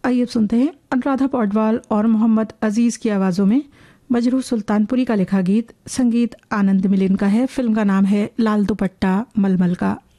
आइए अब सुनते हैं अनुराधा पौडवाल और मोहम्मद अजीज की आवाज़ों में मजरूह सुल्तानपुरी का लिखा गीत। संगीत आनंद मिलिन का है। फिल्म का नाम है लाल दुपट्टा मलमल का।